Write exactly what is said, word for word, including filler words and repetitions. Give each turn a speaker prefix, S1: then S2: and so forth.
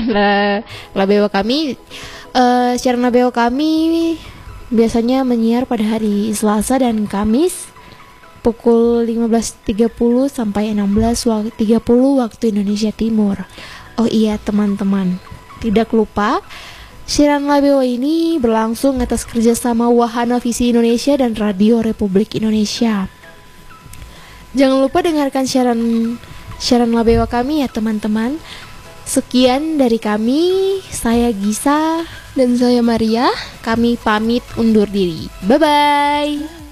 S1: siaran La- Labeo kami. Uh, siaran Labeo kami biasanya menyiar pada hari Selasa dan Kamis pukul lima belas tiga puluh sampai enam belas tiga puluh waktu Indonesia Timur. Oh iya teman-teman, tidak lupa siaran Labeo ini berlangsung atas kerjasama Wahana Visi Indonesia dan Radio Republik Indonesia. Jangan lupa dengarkan siaran siaran Labeo kami ya teman-teman. Sekian dari kami, saya Gisa
S2: dan saya Maria.
S1: Kami pamit undur diri. Bye-bye.